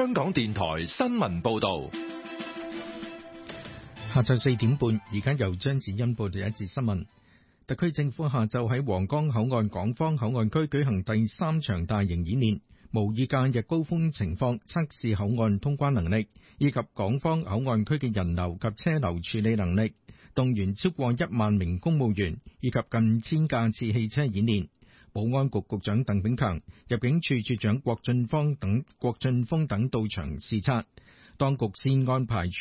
香港電台新聞報道。 下晝4點半，而家由張子欣報道一節新聞。特區政府下晝喺皇崗口岸港方口岸區舉行第3場大型演練，模擬假日高峰情況，測試口岸通關能力，以及港方口岸區嘅人流及車流處理能力，動員超過1萬名公務員以及近千架次汽車演練。保安局局長鄧炳強、入境處處長郭俊峰等到場視察。當局先安排